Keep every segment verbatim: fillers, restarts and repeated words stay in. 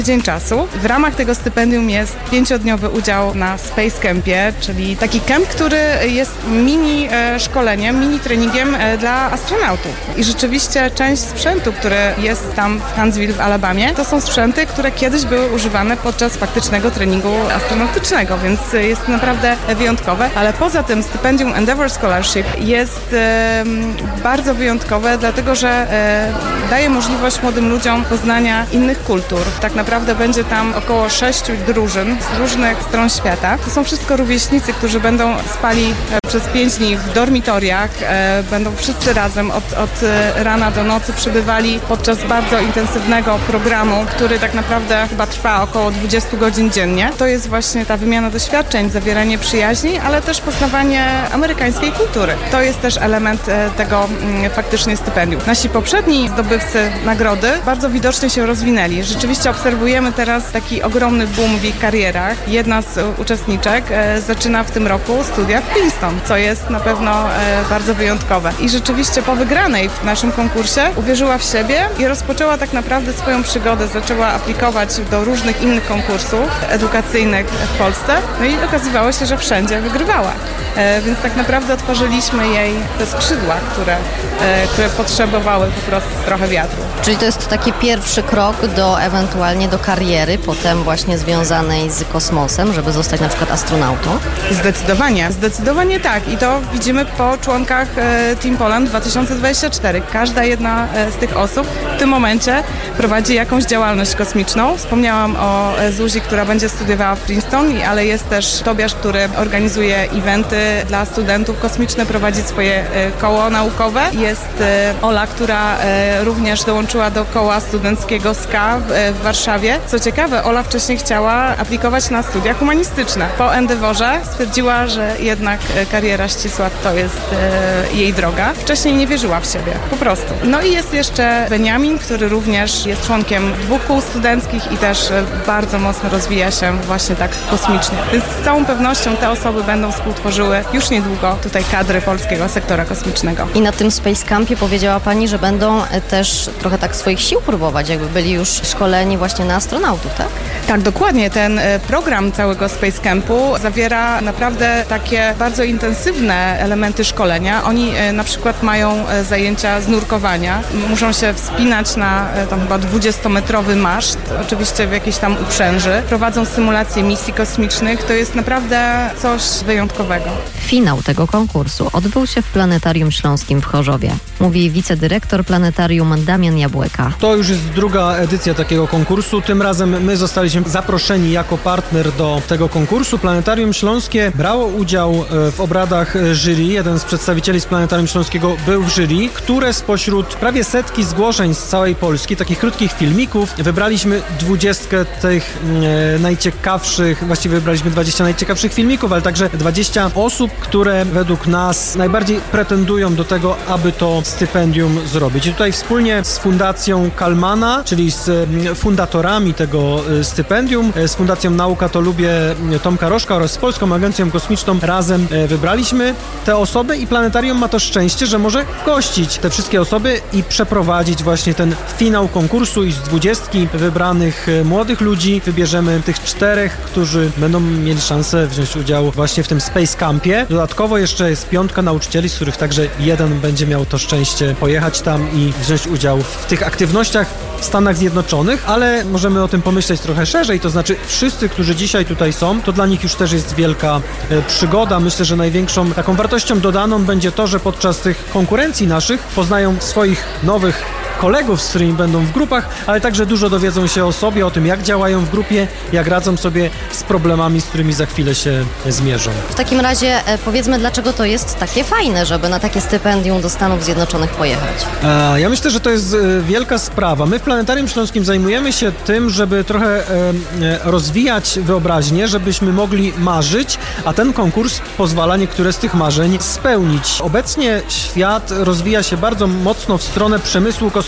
Dzień Czasu. W ramach tego stypendium jest pięciodniowy udział na Space Campie, czyli taki camp, który jest mini e, szkoleniem, mini treningiem e, dla astronautów. I rzeczywiście część sprzętu, który jest tam w Huntsville w Alabamie, to są sprzęty, które kiedyś były używane podczas faktycznego treningu astronautycznego, więc jest naprawdę wyjątkowe. Ale poza tym stypendium Endeavor Scholarship jest e, bardzo wyjątkowe, dlatego że e, daje możliwość młodym ludziom poznania innych kultur. Tak naprawdę będzie tam około sześciu drużyn z różnych stron świata. To są wszystko rówieśnicy, którzy będą spali przez pięć dni w dormitoriach. E, będą wszyscy razem od, od rana do nocy przebywali podczas bardzo intensywnego programu, który tak naprawdę chyba trwa około dwadzieścia godzin dziennie. To jest właśnie ta wymiana doświadczeń, zawieranie przyjaźni, ale też poznawanie amerykańskiej kultury. To jest też element e, tego m, faktycznie stypendium. Nasi poprzedni zdobywcy nagrody bardzo widocznie się rozwinęli. Rzeczywiście obserwujemy teraz taki ogromny boom w ich karierach. Jedna z uczestniczek e, zaczyna w tym roku studia w Princeton, co jest na pewno e, bardzo wyjątkowe. I rzeczywiście po wygranej w naszym konkursie uwierzyła w siebie i rozpoczęła tak naprawdę swoją przygodę. Zaczęła aplikować do różnych innych konkursów edukacyjnych w Polsce. No i okazywało się, że wszędzie wygrywała. E, więc tak naprawdę otworzyliśmy jej te skrzydła, które, e, które potrzebowały po prostu trochę wiatru. Czyli to jest taki pierwszy krok do ewentualnie do kariery, potem właśnie związanej z kosmosem, żeby zostać na przykład astronautą? Zdecydowanie, zdecydowanie tak. I to widzimy po członkach e, Team Poland dwa tysiące dwudziestego czwartego. Każda jedna e, z tych osób w tym momencie prowadzi jakąś działalność kosmiczną. Wspomniałam o e, Zuzi, która będzie studiowała w Princeton, ale jest też Tobiasz, który organizuje eventy dla studentów kosmiczne, prowadzi swoje e, koło naukowe. Jest e, Ola, która e, również dołączyła do koła studenckiego S K A w, e, w Warszawie. Co ciekawe, Ola wcześniej chciała aplikować na studia humanistyczne. Po Endeavorze stwierdziła, że jednak kariera ścisła to jest e, jej droga. Wcześniej nie wierzyła w siebie, po prostu. No i jest jeszcze Beniamin, który również jest członkiem dwóch kół studenckich i też e, bardzo mocno rozwija się właśnie tak kosmicznie. Więc z całą pewnością te osoby będą współtworzyły już niedługo tutaj kadry polskiego sektora kosmicznego. I na tym Space Campie powiedziała Pani, że będą też trochę tak swoich sił próbować, jakby byli już szkoleni właśnie na astronautów, tak? Tak, dokładnie. Ten program całego Space Campu zawiera naprawdę takie bardzo intensywne elementy szkolenia. Oni na przykład mają zajęcia z nurkowania. Muszą się wspinać na tam chyba dwudziestometrowy maszt, oczywiście w jakiejś tam uprzęży. Prowadzą symulacje misji kosmicznych. To jest naprawdę coś wyjątkowego. Finał tego konkursu odbył się w Planetarium Śląskim w Chorzowie. Mówi wicedyrektor planetarium Damian Jabłeka. To już jest druga edycja takiego konkursu. Tym razem my zostaliśmy zaproszeni jako partner do tego konkursu. Planetarium Śląskie brało udział w obradach jury. Jeden z przedstawicieli z Planetarium Śląskiego był w jury, które spośród prawie setki zgłoszeń z całej Polski, takich krótkich filmików, wybraliśmy dwudziestkę tych e, najciekawszych, właściwie wybraliśmy dwadzieścia najciekawszych filmików, ale także dwadzieścia osób, które według nas najbardziej pretendują do tego, aby to stypendium zrobić. I tutaj wspólnie z Fundacją Kalmana, czyli z fundatorami tego stypendium, z Fundacją Nauka to Lubię Tomka Rożka oraz z Polską Agencją Kosmiczną razem wybraliśmy te osoby i planetarium ma to szczęście, że może gościć te wszystkie osoby i przeprowadzić właśnie ten finał konkursu i z dwudziestki wybranych młodych ludzi wybierzemy tych czterech, którzy będą mieli szansę wziąć udział właśnie w tym Space Campie. Dodatkowo jeszcze jest piątka nauczycieli, z których także jeden będzie miał to szczęście pojechać tam i wziąć udział w tych aktywnościach w Stanach Zjednoczonych, ale możemy o tym pomyśleć trochę szerzej, to znaczy wszyscy, którzy dzisiaj tutaj są, to dla nich już też jest wielka e, przygoda. Myślę, że największą taką wartością dodaną będzie to, że podczas tych konkurencji naszych poznają swoich nowych kolegów, z którymi będą w grupach, ale także dużo dowiedzą się o sobie, o tym, jak działają w grupie, jak radzą sobie z problemami, z którymi za chwilę się zmierzą. W takim razie e, powiedzmy, dlaczego to jest takie fajne, żeby na takie stypendium do Stanów Zjednoczonych pojechać? E, ja myślę, że to jest e, wielka sprawa. My w Planetarium Śląskim zajmujemy się tym, żeby trochę e, e, rozwijać wyobraźnię, żebyśmy mogli marzyć, a ten konkurs pozwala niektóre z tych marzeń spełnić. Obecnie świat rozwija się bardzo mocno w stronę przemysłu kosmicznego.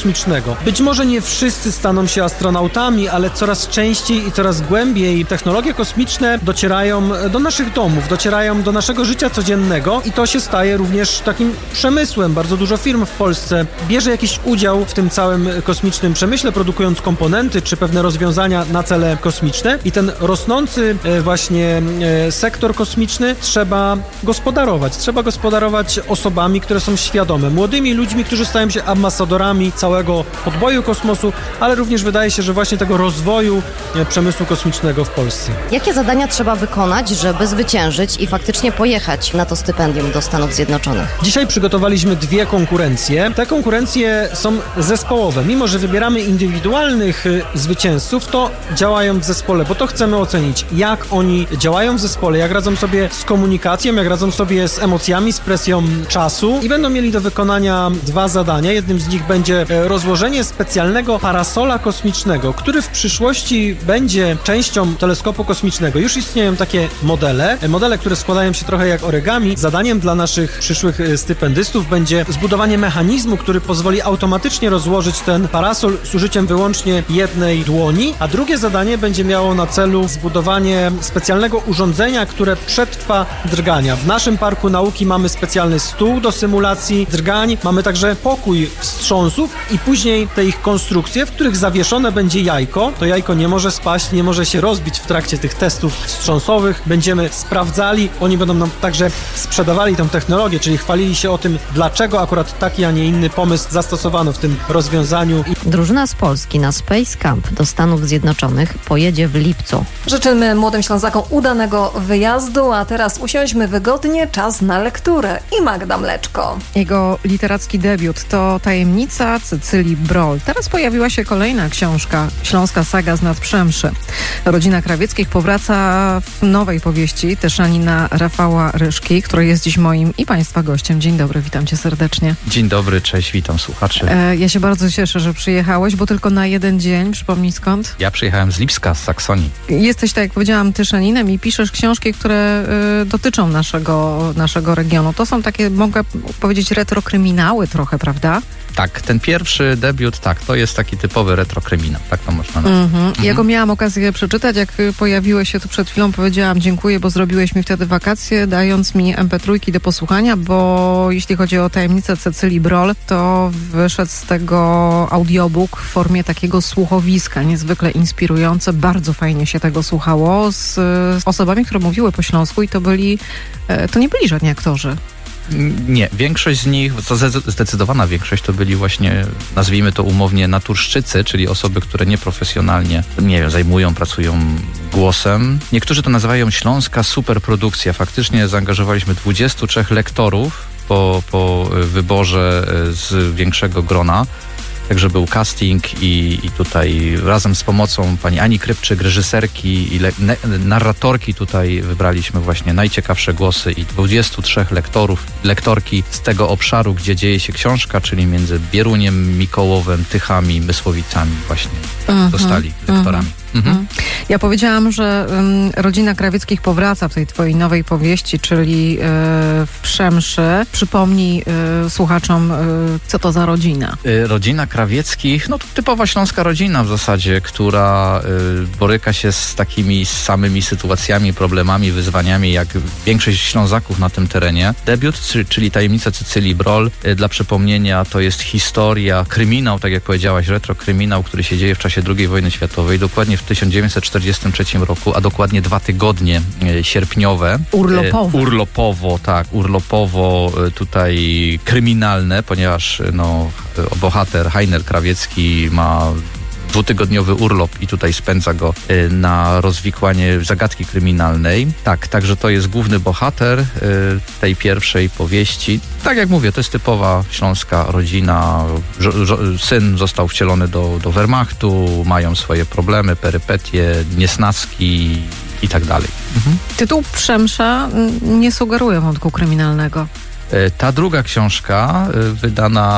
kosmicznego. Być może nie wszyscy staną się astronautami, ale coraz częściej i coraz głębiej technologie kosmiczne docierają do naszych domów, docierają do naszego życia codziennego i to się staje również takim przemysłem. Bardzo dużo firm w Polsce bierze jakiś udział w tym całym kosmicznym przemyśle, produkując komponenty czy pewne rozwiązania na cele kosmiczne i ten rosnący właśnie sektor kosmiczny trzeba gospodarować. Trzeba gospodarować osobami, które są świadome, młodymi ludźmi, którzy stają się ambasadorami całego podboju kosmosu, ale również wydaje się, że właśnie tego rozwoju przemysłu kosmicznego w Polsce. Jakie zadania trzeba wykonać, żeby zwyciężyć i faktycznie pojechać na to stypendium do Stanów Zjednoczonych? Dzisiaj przygotowaliśmy dwie konkurencje. Te konkurencje są zespołowe. Mimo że wybieramy indywidualnych zwycięzców, to działają w zespole, bo to chcemy ocenić, jak oni działają w zespole, jak radzą sobie z komunikacją, jak radzą sobie z emocjami, z presją czasu i będą mieli do wykonania dwa zadania. Jednym z nich będzie rozłożenie specjalnego parasola kosmicznego, który w przyszłości będzie częścią teleskopu kosmicznego. Już istnieją takie modele, modele, które składają się trochę jak origami. Zadaniem dla naszych przyszłych stypendystów będzie zbudowanie mechanizmu, który pozwoli automatycznie rozłożyć ten parasol z użyciem wyłącznie jednej dłoni, a drugie zadanie będzie miało na celu zbudowanie specjalnego urządzenia, które przetrwa drgania. W naszym Parku Nauki mamy specjalny stół do symulacji drgań, mamy także pokój wstrząsów i później te ich konstrukcje, w których zawieszone będzie jajko. To jajko nie może spaść, nie może się rozbić w trakcie tych testów wstrząsowych. Będziemy sprawdzali, oni będą nam także sprzedawali tę technologię, czyli chwalili się o tym, dlaczego akurat taki, a nie inny pomysł zastosowano w tym rozwiązaniu. Drużyna z Polski na Space Camp do Stanów Zjednoczonych pojedzie w lipcu. Życzymy młodym Ślązakom udanego wyjazdu, a teraz usiądźmy wygodnie, czas na lekturę i Magda Mleczko. Jego literacki debiut to Tajemnica Cecylii Broll. Teraz pojawiła się kolejna książka, Śląska saga z Nadprzemszy. Rodzina Krawieckich powraca w nowej powieści Tyszanina Rafała Ryszki, który jest dziś moim i Państwa gościem. Dzień dobry, witam Cię serdecznie. Dzień dobry, cześć, witam słuchaczy. E, ja się bardzo cieszę, że przyjechałeś, bo tylko na jeden dzień, przypomnij skąd? Ja przyjechałem z Lipska, z Saksonii. Jesteś, tak jak powiedziałam, Tyszaninem i piszesz książki, które y, dotyczą naszego, naszego regionu. To są takie, mogę powiedzieć, retrokryminały trochę, prawda? Tak, ten pierwszy debiut, tak, to jest taki typowy retrokryminał, tak to można nazwać. Mm-hmm. Mhm. Ja go miałam okazję przeczytać, jak pojawiłeś się tu przed chwilą, powiedziałam dziękuję, bo zrobiłeś mi wtedy wakacje, dając mi em pe trzy do posłuchania, bo jeśli chodzi o Tajemnicę Cecylii Broll, to wyszedł z tego audiobook w formie takiego słuchowiska, niezwykle inspirujące, bardzo fajnie się tego słuchało, z, z osobami, które mówiły po śląsku i to byli, to nie byli żadni aktorzy. Nie, większość z nich, to zdecydowana większość to byli właśnie, nazwijmy to umownie, naturszczycy, czyli osoby, które nieprofesjonalnie, nie wiem, zajmują, pracują głosem. Niektórzy to nazywają śląska superprodukcja. Faktycznie zaangażowaliśmy dwudziestu trzech lektorów po, po wyborze z większego grona. Także był casting i, i tutaj razem z pomocą pani Ani Krypczyk, reżyserki i le, ne, narratorki tutaj wybraliśmy właśnie najciekawsze głosy i dwudziestu trzech lektorów, lektorki z tego obszaru, gdzie dzieje się książka, czyli między Bieruniem, Mikołowem, Tychami, Mysłowicami właśnie mm-hmm, zostali lektorami. Mm-hmm. Mhm. Ja powiedziałam, że um, rodzina Krawieckich powraca w tej twojej nowej powieści, czyli y, w Przemszy. Przypomnij y, słuchaczom, y, co to za rodzina. Y, rodzina Krawieckich, no to typowa śląska rodzina w zasadzie, która y, boryka się z takimi samymi sytuacjami, problemami, wyzwaniami, jak większość Ślązaków na tym terenie. Debiut, czyli Tajemnica Cecylii Broll, y, dla przypomnienia, to jest historia, kryminał, tak jak powiedziałaś, retrokryminał, który się dzieje w czasie drugiej wojny światowej, dokładnie w tysiąc dziewięćset czterdziestym trzecim roku, a dokładnie dwa tygodnie e, sierpniowe. Urlopowo. E, urlopowo, tak, urlopowo e, tutaj kryminalne, ponieważ no, bohater Heiner Krawiecki ma dwutygodniowy urlop i tutaj spędza go y, na rozwikłanie zagadki kryminalnej. Tak, także to jest główny bohater y, tej pierwszej powieści. Tak jak mówię, to jest typowa śląska rodzina. Żo, żo, syn został wcielony do, do Wehrmachtu, mają swoje problemy, perypetie, niesnaski i tak dalej. Mhm. Tytuł Przemsza nie sugeruje wątku kryminalnego. Ta druga książka, wydana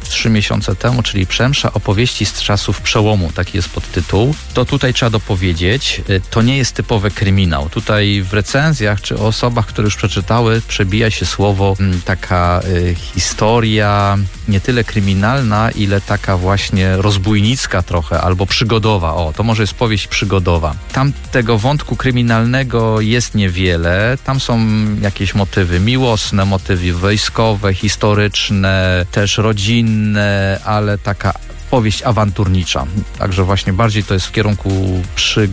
trzy miesiące temu, czyli Przemsza, opowieści z czasów przełomu, taki jest podtytuł. To tutaj trzeba dopowiedzieć, to nie jest typowy kryminał. Tutaj w recenzjach czy o osobach, które już przeczytały, przebija się słowo m, taka y, historia nie tyle kryminalna, ile taka właśnie rozbójnicka trochę, albo przygodowa. O, to może jest powieść przygodowa. Tam tego wątku kryminalnego jest niewiele. Tam są jakieś motywy miłosne, motywy wojskowe, historyczne, też rodzinne, ale taka powieść awanturnicza. Także właśnie bardziej to jest w kierunku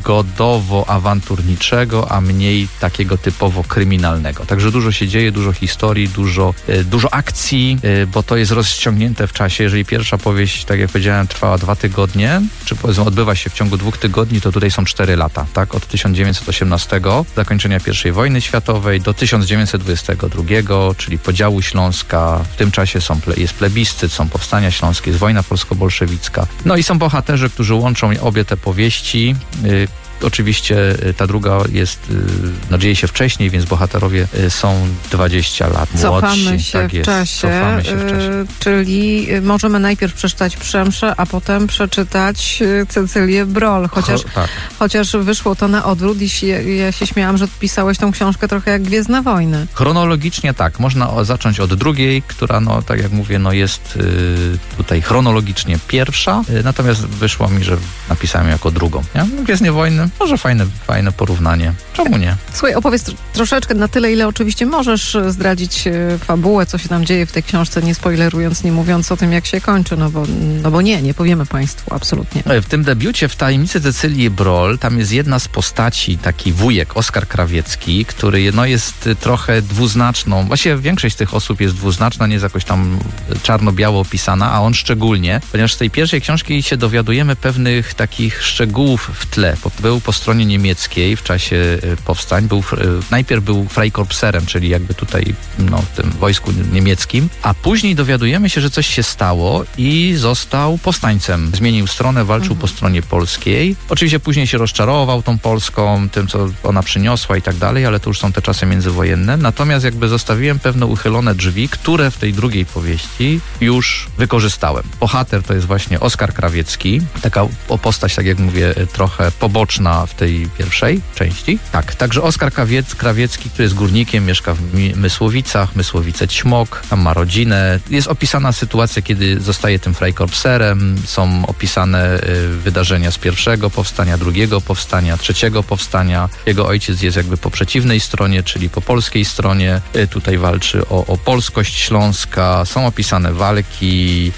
przygodowo-awanturniczego, a mniej takiego typowo kryminalnego. Także dużo się dzieje, dużo historii, dużo, y, dużo akcji, y, bo to jest rozciągnięte w czasie. Jeżeli pierwsza powieść, tak jak powiedziałem, trwała dwa tygodnie, czy powiedzmy odbywa się w ciągu dwóch tygodni, to tutaj są cztery lata, tak? Od tysiąc dziewięćset osiemnastego, zakończenia pierwszej wojny światowej, do tysiąc dziewięćset dwudziestego drugiego, czyli podziału Śląska. W tym czasie są, jest plebiscyt, są powstania śląskie, jest wojna polsko-bolszewicka. No i są bohaterzy, którzy łączą obie te powieści. Yy, Oczywiście ta druga jest, no dzieje się wcześniej, więc bohaterowie są dwadzieścia lat młodsi. Cofamy się, tak w, jest. czasie, Cofamy się w czasie. Czyli możemy najpierw przeczytać Przemszę, a potem przeczytać Cecylię Broll. Chociaż, Cho, tak. chociaż wyszło to na odwrót i się, ja się śmiałam, że pisałeś tą książkę trochę jak Gwiezdne Wojny. Chronologicznie tak. Można zacząć od drugiej, która, no tak jak mówię, no jest y, tutaj chronologicznie pierwsza, y, natomiast wyszło mi, że napisałem ją jako drugą. Nie? Gwiezdne Wojny. Może fajne, fajne porównanie. Czemu nie? Słuchaj, opowiedz tr- troszeczkę, na tyle, ile oczywiście możesz zdradzić e, fabułę, co się tam dzieje w tej książce, nie spoilerując, nie mówiąc o tym, jak się kończy, no bo, no bo nie, nie powiemy Państwu, absolutnie. W tym debiucie w Tajemnicy Cecylii Broll tam jest jedna z postaci, taki wujek, Oskar Krawiecki, który no, jest trochę dwuznaczną, właściwie większość z tych osób jest dwuznaczna, nie jest jakoś tam czarno-biało opisana, a on szczególnie, ponieważ z tej pierwszej książki się dowiadujemy pewnych takich szczegółów w tle. Był po stronie niemieckiej w czasie powstań. Był, najpierw był Freikorpserem, czyli jakby tutaj no, w tym wojsku niemieckim, a później dowiadujemy się, że coś się stało i został powstańcem. Zmienił stronę, walczył mhm. po stronie polskiej. Oczywiście później się rozczarował tą Polską, tym co ona przyniosła i tak dalej, ale to już są te czasy międzywojenne. Natomiast jakby zostawiłem pewne uchylone drzwi, które w tej drugiej powieści już wykorzystałem. Bohater to jest właśnie Oskar Krawiecki, taka postać, tak jak mówię, trochę poboczna w tej pierwszej części. Tak, także Oskar Krawiec, Krawiecki, który jest górnikiem, mieszka w Mysłowicach, Mysłowice Ćmok, tam ma rodzinę. Jest opisana sytuacja, kiedy zostaje tym Freikorpserem, są opisane y, wydarzenia z pierwszego powstania, drugiego powstania, trzeciego powstania. Jego ojciec jest jakby po przeciwnej stronie, czyli po polskiej stronie. Y, tutaj walczy o, o polskość Śląska. Są opisane walki,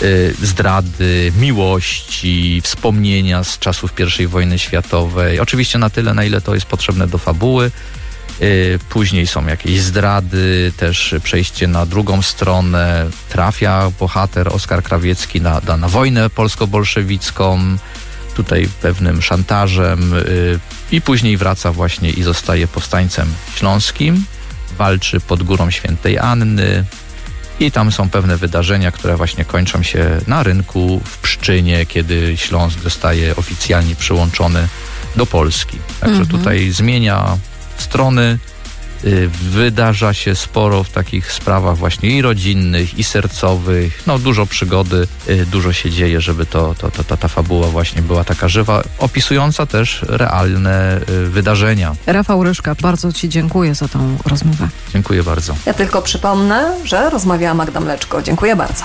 zdrady, miłości, wspomnienia z czasów pierwszej wojny światowej. Oczywiście na tyle, na ile to jest potrzebne do fabuły. Później są jakieś zdrady, też przejście na drugą stronę. Trafia bohater Oskar Krawiecki na, na, na wojnę polsko-bolszewicką, tutaj pewnym szantażem i później wraca właśnie i zostaje powstańcem śląskim. Walczy pod Górą Świętej Anny. I tam są pewne wydarzenia, które właśnie kończą się na rynku w Pszczynie, kiedy Śląsk zostaje oficjalnie przyłączony do Polski. Także mhm. tutaj zmienia strony, y, wydarza się sporo w takich sprawach właśnie i rodzinnych, i sercowych. No dużo przygody, y, dużo się dzieje, żeby to, to, to, ta, ta fabuła właśnie była taka żywa, opisująca też realne y, wydarzenia. Rafał Ryszka, bardzo Ci dziękuję za tą rozmowę. Dziękuję bardzo. Ja tylko przypomnę, że rozmawiała Magda Mleczko. Dziękuję bardzo.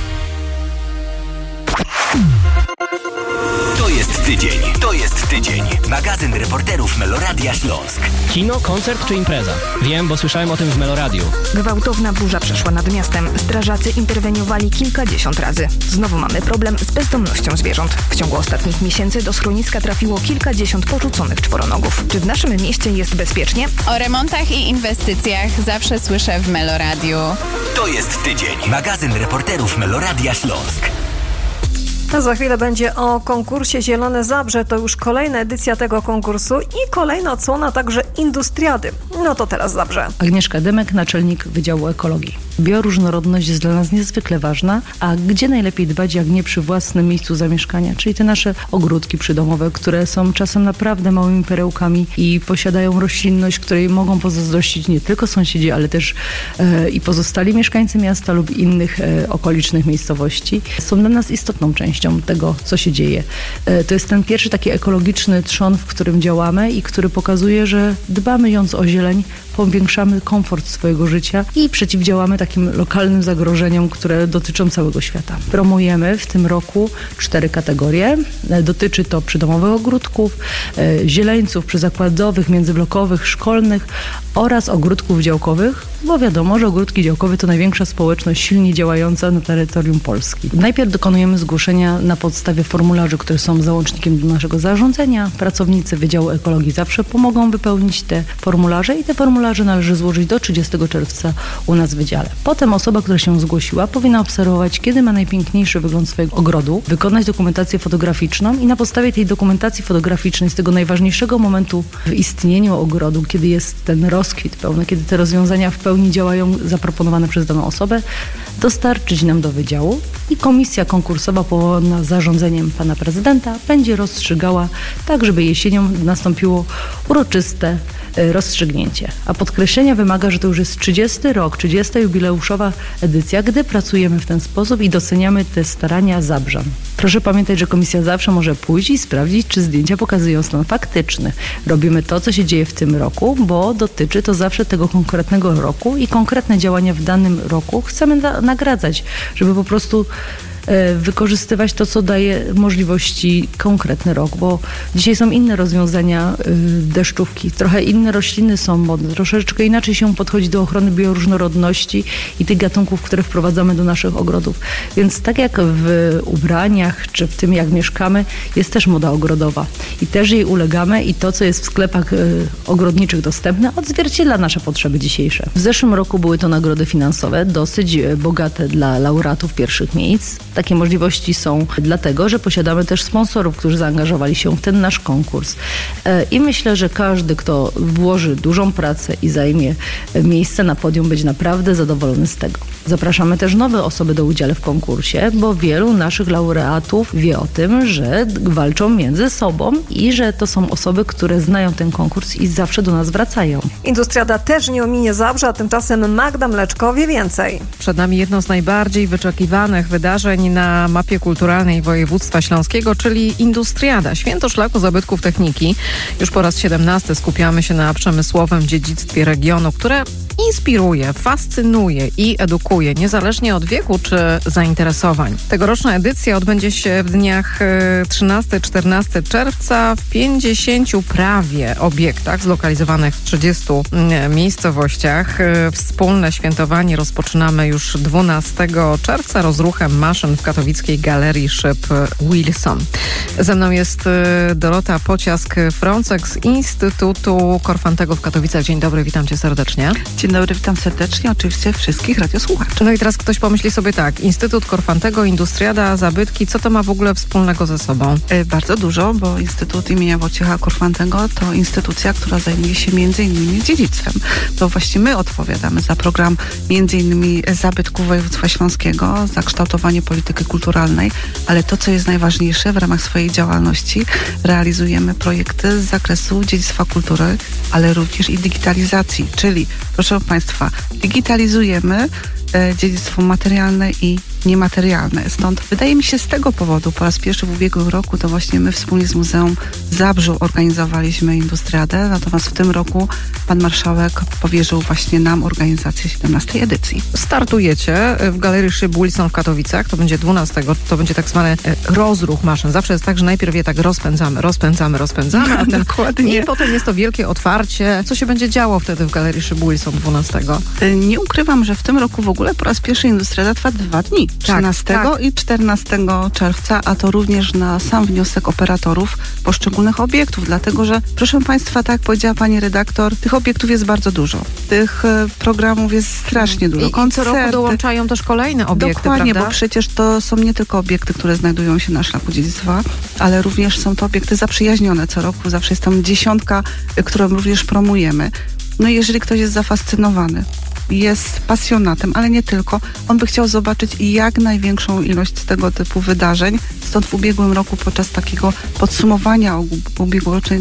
To jest tydzień. To jest tydzień. Magazyn reporterów Meloradia Śląsk. Kino, koncert czy impreza? Wiem, bo słyszałem o tym w Meloradiu. Gwałtowna burza przeszła nad miastem. Strażacy interweniowali kilkadziesiąt razy. Znowu mamy problem z bezdomnością zwierząt. W ciągu ostatnich miesięcy do schroniska trafiło kilkadziesiąt porzuconych czworonogów. Czy w naszym mieście jest bezpiecznie? O remontach i inwestycjach zawsze słyszę w Meloradiu. To jest tydzień. Magazyn reporterów Meloradia Śląsk. A za chwilę będzie o konkursie Zielone Zabrze. To już kolejna edycja tego konkursu i kolejna odsłona także Industriady. No to teraz Zabrze. Agnieszka Dymek, naczelnik Wydziału Ekologii. Bioróżnorodność jest dla nas niezwykle ważna, a gdzie najlepiej dbać, jak nie przy własnym miejscu zamieszkania, czyli te nasze ogródki przydomowe, które są czasem naprawdę małymi perełkami i posiadają roślinność, której mogą pozazdrościć nie tylko sąsiedzi, ale też e, i pozostali mieszkańcy miasta lub innych e, okolicznych miejscowości. Są dla nas istotną częścią tego, co się dzieje. E, to jest ten pierwszy taki ekologiczny trzon, w którym działamy i który pokazuje, że dbając o zieleń, powiększamy komfort swojego życia i przeciwdziałamy takim lokalnym zagrożeniom, które dotyczą całego świata. Promujemy w tym roku cztery kategorie. Dotyczy to przydomowych ogródków, zieleńców przyzakładowych, międzyblokowych, szkolnych oraz ogródków działkowych, bo wiadomo, że ogródki działkowe to największa społeczność silnie działająca na terytorium Polski. Najpierw dokonujemy zgłoszenia na podstawie formularzy, które są załącznikiem do naszego zarządzenia. Pracownicy Wydziału Ekologii zawsze pomogą wypełnić te formularze i te formularze należy złożyć do trzydziestego czerwca u nas w wydziale. Potem osoba, która się zgłosiła, powinna obserwować, kiedy ma najpiękniejszy wygląd swojego ogrodu, wykonać dokumentację fotograficzną i na podstawie tej dokumentacji fotograficznej z tego najważniejszego momentu w istnieniu ogrodu, kiedy jest ten rozkwit pełny, kiedy te rozwiązania w pełni działają zaproponowane przez daną osobę, dostarczyć nam do wydziału i komisja konkursowa powołana zarządzeniem pana prezydenta będzie rozstrzygała tak, żeby jesienią nastąpiło uroczyste rozstrzygnięcie. A podkreślenia wymaga, że to już jest trzydziesty rok, trzydziesta jubileuszowa edycja, gdy pracujemy w ten sposób i doceniamy te starania Zabrzan. Proszę pamiętać, że komisja zawsze może pójść i sprawdzić, czy zdjęcia pokazują stan faktyczny. Robimy to, co się dzieje w tym roku, bo dotyczy to zawsze tego konkretnego roku i konkretne działania w danym roku chcemy na- nagradzać, żeby po prostu wykorzystywać to, co daje możliwości konkretny rok, bo dzisiaj są inne rozwiązania deszczówki, trochę inne rośliny są modne, troszeczkę inaczej się podchodzi do ochrony bioróżnorodności i tych gatunków, które wprowadzamy do naszych ogrodów. Więc tak jak w ubraniach, czy w tym, jak mieszkamy, jest też moda ogrodowa i też jej ulegamy i to, co jest w sklepach ogrodniczych dostępne, odzwierciedla nasze potrzeby dzisiejsze. W zeszłym roku były to nagrody finansowe, dosyć bogate dla laureatów pierwszych miejsc. Takie możliwości są dlatego, że posiadamy też sponsorów, którzy zaangażowali się w ten nasz konkurs. I myślę, że każdy, kto włoży dużą pracę i zajmie miejsce na podium, będzie naprawdę zadowolony z tego. Zapraszamy też nowe osoby do udziału w konkursie, bo wielu naszych laureatów wie o tym, że walczą między sobą i że to są osoby, które znają ten konkurs i zawsze do nas wracają. Industriada też nie ominie Zabrza, a tymczasem Magda Mleczko wie więcej. Przed nami jedno z najbardziej wyczekiwanych wydarzeń na mapie kulturalnej województwa śląskiego, czyli Industriada, święto szlaku zabytków techniki. Już po raz siedemnasty skupiamy się na przemysłowym dziedzictwie regionu, które inspiruje, fascynuje i edukuje, niezależnie od wieku czy zainteresowań. Tegoroczna edycja odbędzie się w dniach trzynastego czternastego czerwca w pięćdziesięciu prawie obiektach zlokalizowanych w trzydziestu miejscowościach. Wspólne świętowanie rozpoczynamy już dwunastego czerwca rozruchem maszyn w katowickiej Galerii Szyb Wilson. Ze mną jest Dorota Pociask-Frącek z Instytutu Korfantego w Katowicach. Dzień dobry, witam cię serdecznie. Dzień dobry, witam serdecznie, oczywiście wszystkich radiosłuchaczy. No i teraz ktoś pomyśli sobie tak, Instytut Korfantego, Industriada, zabytki, co to ma w ogóle wspólnego ze sobą? E, bardzo dużo, bo Instytut imienia Wojciecha Korfantego to instytucja, która zajmuje się między innymi dziedzictwem. To właśnie my odpowiadamy za program między innymi zabytków województwa śląskiego, za kształtowanie polityki kulturalnej, ale to, co jest najważniejsze, w ramach swojej działalności realizujemy projekty z zakresu dziedzictwa kultury, ale również i digitalizacji, czyli proszę Państwa, digitalizujemy e, dziedzictwo materialne i niematerialne. Stąd wydaje mi się z tego powodu po raz pierwszy w ubiegłym roku to właśnie my wspólnie z Muzeum w Zabrzu organizowaliśmy Industriadę, natomiast w tym roku pan marszałek powierzył właśnie nam organizację siedemnastej edycji. Startujecie w Galerii Szyb Wilson w Katowicach, to będzie dwunastego, to będzie tak zwany rozruch maszyn. Zawsze jest tak, że najpierw je tak rozpędzamy, rozpędzamy, rozpędzamy, a ten, dokładnie. I potem jest to wielkie otwarcie. Co się będzie działo wtedy w Galerii Szyb Wilson dwunastego? Nie ukrywam, że w tym roku w ogóle po raz pierwszy Industriada trwa dwa dni. trzynastego tak, tak. i czternastego czerwca, a to również na sam wniosek operatorów poszczególnych obiektów, dlatego że, proszę Państwa, tak jak powiedziała pani redaktor, tych obiektów jest bardzo dużo. Tych e, programów jest strasznie dużo. I, I co roku dołączają też kolejne obiekty, Dokładnie, prawda? Bo przecież to są nie tylko obiekty, które znajdują się na szlaku dziedzictwa, ale również są to obiekty zaprzyjaźnione co roku. Zawsze jest tam dziesiątka, którą również promujemy. No i jeżeli ktoś jest zafascynowany jest pasjonatem, ale nie tylko. On by chciał zobaczyć jak największą ilość tego typu wydarzeń. Stąd w ubiegłym roku podczas takiego podsumowania ubiegłorocznej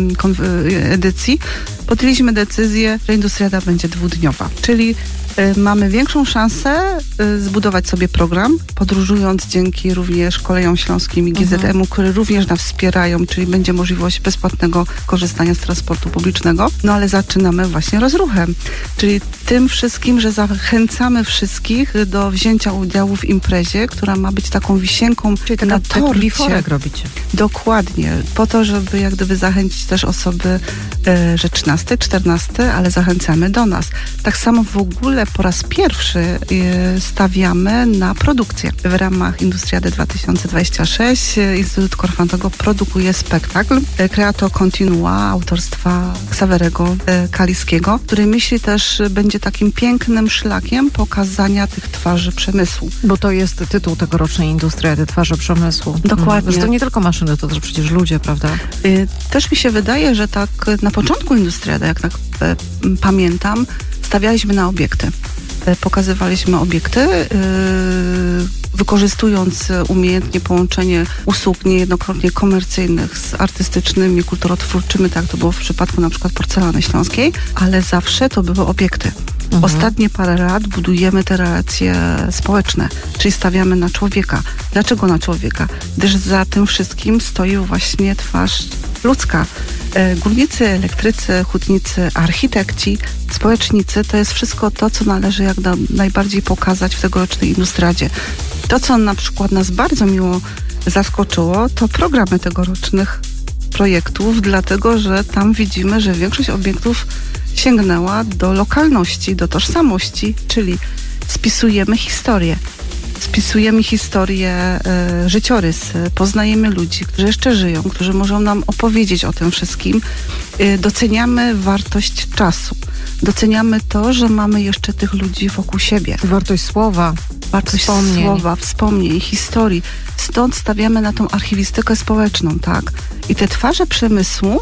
edycji podjęliśmy decyzję, że Industriada będzie dwudniowa, czyli mamy większą szansę zbudować sobie program, podróżując dzięki również Kolejom Śląskim i G Z M-u, mhm. które również nas wspierają, czyli będzie możliwość bezpłatnego korzystania z transportu publicznego. No ale zaczynamy właśnie rozruchem, czyli tym wszystkim, że zachęcamy wszystkich do wzięcia udziału w imprezie, która ma być taką wisienką czyli na taka, torcie. biforek robicie. Dokładnie. Po to, żeby jak gdyby zachęcić też osoby, e, że trzynaste, czternaste, ale zachęcamy do nas. Tak samo w ogóle po raz pierwszy e, stawiamy na produkcję. W ramach Industriady dwa tysiące dwadzieścia sześć e, Instytut Korfantego produkuje spektakl e, Creato Continua autorstwa Ksawerego e, Kaliskiego, który myśli też będzie takim pięknym szlakiem pokazania tych twarzy przemysłu. Bo to jest tytuł tegorocznej Industriady, Twarze Przemysłu. Dokładnie. Hmm. To nie tylko maszyny, to też przecież ludzie, prawda? E, też mi się wydaje, że tak na początku Industriady, jak tak e, pamiętam, stawialiśmy na obiekty. Pokazywaliśmy obiekty, yy, wykorzystując umiejętnie połączenie usług niejednokrotnie komercyjnych z artystycznymi, kulturotwórczymi, tak to było w przypadku na przykład Porcelany Śląskiej, ale zawsze to były obiekty. Mhm. Ostatnie parę lat budujemy te relacje społeczne, czyli stawiamy na człowieka. Dlaczego na człowieka? Gdyż za tym wszystkim stoi właśnie twarz ludzka. Górnicy, elektrycy, hutnicy, architekci, społecznicy, to jest wszystko to, co należy jak na, najbardziej pokazać w tegorocznej Industriadzie. To, co na przykład nas bardzo miło zaskoczyło, to programy tegorocznych projektów, dlatego, że tam widzimy, że większość obiektów sięgnęła do lokalności, do tożsamości, czyli spisujemy historię. Spisujemy historię, y, życiorys, poznajemy ludzi, którzy jeszcze żyją, którzy mogą nam opowiedzieć o tym wszystkim. Y, doceniamy wartość czasu. Doceniamy to, że mamy jeszcze tych ludzi wokół siebie. Wartość słowa. Wartość wspomnień. słowa, wspomnień, historii. Stąd stawiamy na tą archiwistykę społeczną, tak? I te twarze przemysłu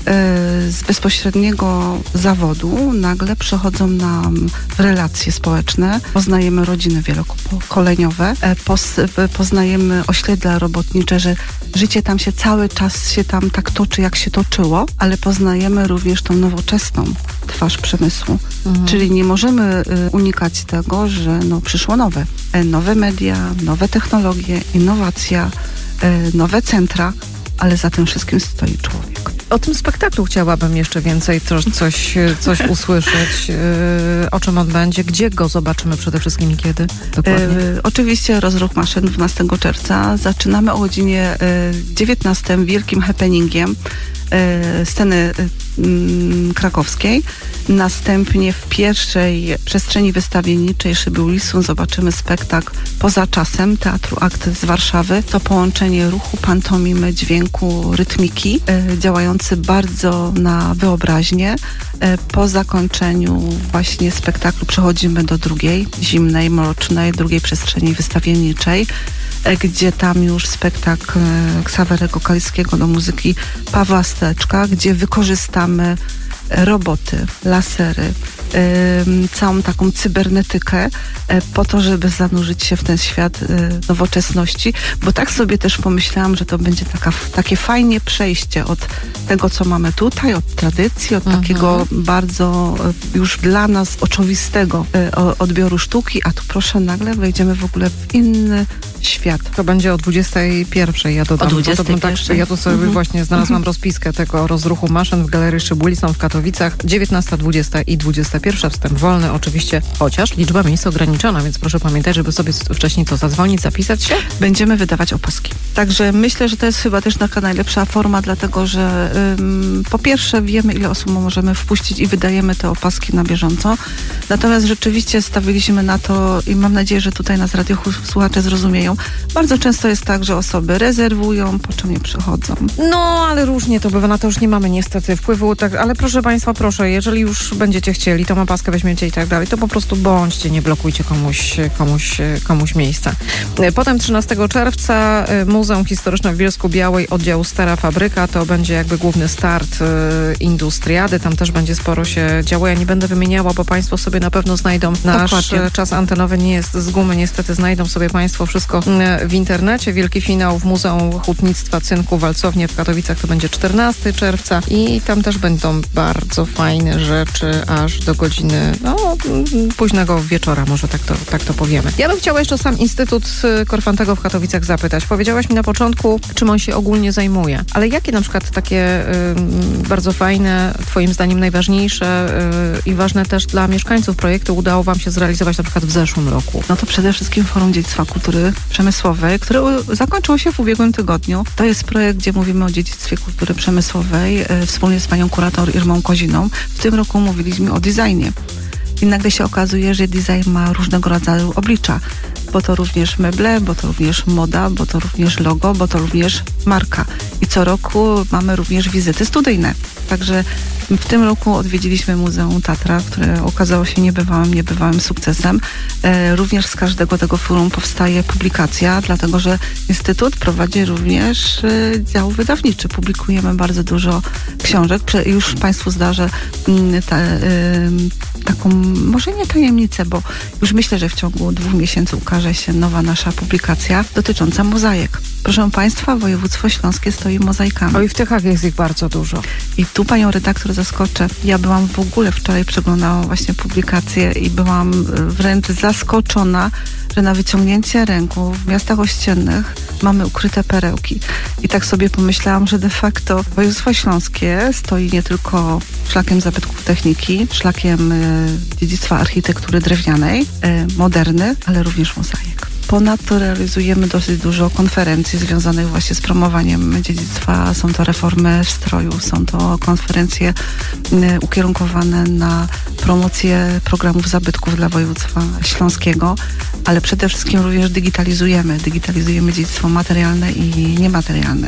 z bezpośredniego zawodu nagle przechodzą nam w relacje społeczne. Poznajemy rodziny wielopokoleniowe, poznajemy osiedla robotnicze, że życie tam się cały czas się tam tak toczy, jak się toczyło, ale poznajemy również tą nowoczesną twarz przemysłu. Mhm. Czyli nie możemy unikać tego, że no, przyszło nowe. Nowe media, nowe technologie, innowacja, nowe centra, ale za tym wszystkim stoi człowiek. O tym spektaklu chciałabym jeszcze więcej to, coś, coś usłyszeć. Yy, o czym on będzie? Gdzie go zobaczymy przede wszystkim i kiedy? Dokładnie. Yy, oczywiście rozruch maszyn dwunastego czerwca. Zaczynamy o godzinie yy, dziewiętnastej wielkim happeningiem yy, sceny yy, krakowskiej. Następnie w pierwszej przestrzeni wystawienniczej Szyby ulicy zobaczymy spektakl Poza czasem Teatru Akt z Warszawy. To połączenie ruchu, pantomimy, dźwięku, rytmiki, yy, działający bardzo na wyobraźnię. Yy, po zakończeniu właśnie spektaklu przechodzimy do drugiej, zimnej, mrocznej, drugiej przestrzeni wystawienniczej, yy, gdzie tam już spektakl yy, Ksawerego Kaliskiego do muzyki Pawła Steczka, gdzie wykorzystamy roboty, lasery, y, całą taką cybernetykę y, po to, żeby zanurzyć się w ten świat y, nowoczesności, bo tak sobie też pomyślałam, że to będzie taka, takie fajnie przejście od tego, co mamy tutaj, od tradycji, od mhm. takiego bardzo y, już dla nas oczywistego y, odbioru sztuki, a tu proszę, nagle wejdziemy w ogóle w inny świat. To będzie o dwudziestej pierwszej. Ja dodam, o dwudziestej pierwszej. Tak, ja tu sobie mhm. właśnie znalazłam mhm. rozpiskę tego rozruchu maszyn w Galerii Szyby są w Katowicach. dziewiętnasta, dwudziesta i dwudziesta pierwsza. Wstęp wolny oczywiście, chociaż liczba miejsc ograniczona, więc proszę pamiętać, żeby sobie wcześniej co zadzwonić, zapisać się. Będziemy wydawać opaski. Także myślę, że to jest chyba też taka najlepsza forma, dlatego że ym, po pierwsze wiemy, ile osób możemy wpuścić i wydajemy te opaski na bieżąco. Natomiast rzeczywiście stawiliśmy na to i mam nadzieję, że tutaj nas radiosłuchacze zrozumieją, przyjeżdżają. Bardzo często jest tak, że osoby rezerwują, po czym nie przychodzą. No, ale różnie to bywa, na to już nie mamy niestety wpływu, tak, ale proszę Państwa, proszę, jeżeli już będziecie chcieli, tą opaskę weźmiecie i tak dalej, to po prostu bądźcie, nie blokujcie komuś, komuś, komuś miejsca. Potem trzynastego czerwca Muzeum Historyczne w Bielsku-Białej, oddział Stara Fabryka, to będzie jakby główny start Industriady, tam też będzie sporo się działo. Ja nie będę wymieniała, bo Państwo sobie na pewno znajdą. Nasz Dokładnie. Czas antenowy nie jest z gumy, niestety znajdą sobie Państwo wszystko w internecie. Wielki finał w Muzeum Hutnictwa Cynku Walcownie w Katowicach to będzie czternastego czerwca i tam też będą bardzo fajne rzeczy aż do godziny no, późnego wieczora, może tak to, tak to powiemy. Ja bym chciała jeszcze sam Instytut Korfantego w Katowicach zapytać. Powiedziałaś mi na początku, czym on się ogólnie zajmuje, ale jakie na przykład takie y, bardzo fajne, Twoim zdaniem najważniejsze y, i ważne też dla mieszkańców projektu udało Wam się zrealizować na przykład w zeszłym roku? No to przede wszystkim Forum Dziedzictwa Kultury Przemysłowej, które zakończyło się w ubiegłym tygodniu. To jest projekt, gdzie mówimy o dziedzictwie kultury przemysłowej y, wspólnie z panią kurator Irmą Koziną. W tym roku mówiliśmy o designie. I nagle się okazuje, że design ma różnego rodzaju oblicza, bo to również meble, bo to również moda, bo to również logo, bo to również marka. I co roku mamy również wizyty studyjne. Także w tym roku odwiedziliśmy Muzeum Tatra, które okazało się niebywałym, niebywałym sukcesem. E, również z każdego tego forum powstaje publikacja, dlatego że Instytut prowadzi również e, dział wydawniczy. Publikujemy bardzo dużo książek. Prze, już Państwu zdarzę m, ta, e, taką, może nie tajemnicę, bo już myślę, że w ciągu dwóch miesięcy ukaże się nowa nasza publikacja dotycząca mozaik. Proszę Państwa, województwo śląskie stoi mozaikami. O i w Tychach jest ich bardzo dużo. I tu panią redaktor zaskoczę. Ja byłam w ogóle wczoraj, przeglądałam właśnie publikację i byłam wręcz zaskoczona, że na wyciągnięcie ręku w miastach ościennych mamy ukryte perełki. I tak sobie pomyślałam, że de facto województwo śląskie stoi nie tylko szlakiem zabytków techniki, szlakiem y, dziedzictwa architektury drewnianej, y, moderny, ale również mozaik. Ponadto realizujemy dosyć dużo konferencji związanych właśnie z promowaniem dziedzictwa. Są to reformy w stroju, są to konferencje ukierunkowane na promocję programów zabytków dla województwa śląskiego, ale przede wszystkim również digitalizujemy. Digitalizujemy dziedzictwo materialne i niematerialne.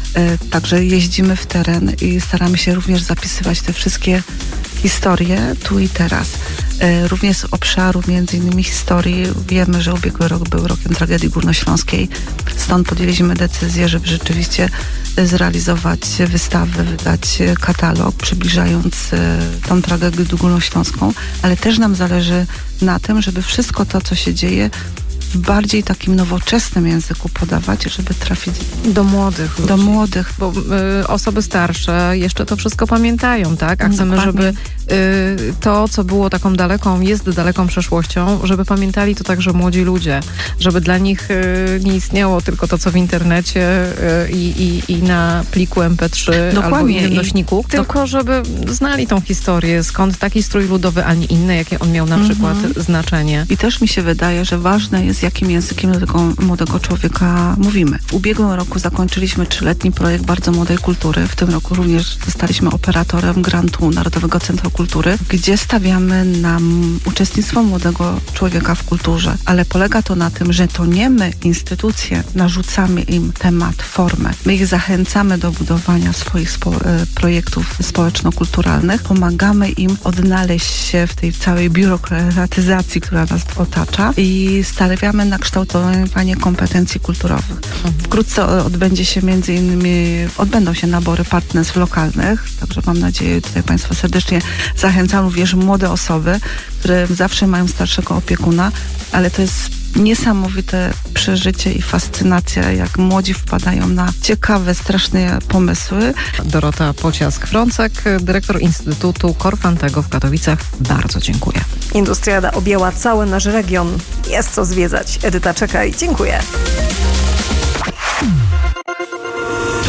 Także jeździmy w teren i staramy się również zapisywać te wszystkie historie tu i teraz. Również z obszaru między innymi historii wiemy, że ubiegły rok był rokiem tragedii górnośląskiej. Stąd podjęliśmy decyzję, żeby rzeczywiście zrealizować wystawę, wydać katalog, przybliżając tą tragedię górnośląską, ale też nam zależy na tym, żeby wszystko to, co się dzieje, w bardziej takim nowoczesnym języku podawać, żeby trafić do młodych ludzi. Do młodych. Bo y, osoby starsze jeszcze to wszystko pamiętają, tak? A chcemy, Dokładnie. żeby y, to, co było taką daleką, jest daleką przeszłością, żeby pamiętali to także młodzi ludzie. Żeby dla nich y, nie istniało tylko to, co w internecie y, i, i na pliku em pe trzy Dokładnie. albo innym nośniku, I, tylko żeby znali tą historię, skąd taki strój ludowy, a nie inny, jakie on miał na przykład mm-hmm. znaczenie. I też mi się wydaje, że ważne jest, jakim językiem do tego młodego człowieka mówimy. W ubiegłym roku zakończyliśmy trzyletni projekt Bardzo Młodej Kultury. W tym roku również zostaliśmy operatorem grantu Narodowego Centrum Kultury, gdzie stawiamy na uczestnictwo młodego człowieka w kulturze. Ale polega to na tym, że to nie my, instytucje, narzucamy im temat, formę. My ich zachęcamy do budowania swoich spo- projektów społeczno-kulturalnych. Pomagamy im odnaleźć się w tej całej biurokratyzacji, która nas otacza i stawiamy na kształtowanie kompetencji kulturowych. Wkrótce odbędzie się między innymi, odbędą się nabory partnerstw lokalnych, także mam nadzieję, tutaj Państwa serdecznie zachęcam, również młode osoby, które zawsze mają starszego opiekuna, ale to jest niesamowite przeżycie i fascynacja, jak młodzi wpadają na ciekawe, straszne pomysły. Dorota Pociask-Frącek, dyrektor Instytutu Korfantego w Katowicach. Bardzo dziękuję. Industriada objęła cały nasz region. Jest co zwiedzać. Edyta Czekaj, dziękuję. To jest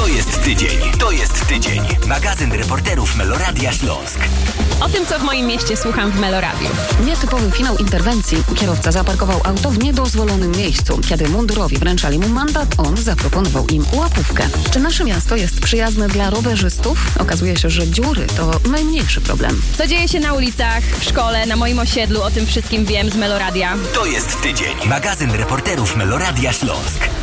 tydzień. To jest tydzień. Magazyn reporterów Meloradia Śląsk. O tym, co w moim mieście słucham w Meloradiu. Nietypowy finał interwencji. Kierowca zaparkował auto w niedozwolonym miejscu. Kiedy mundurowi wręczali mu mandat, on zaproponował im łapówkę. Czy nasze miasto jest przyjazne dla rowerzystów? Okazuje się, że dziury to najmniejszy problem. Co dzieje się na ulicach, w szkole, na moim osiedlu, o tym wszystkim wiem z Meloradia. To jest tydzień. Magazyn reporterów Meloradia Śląsk.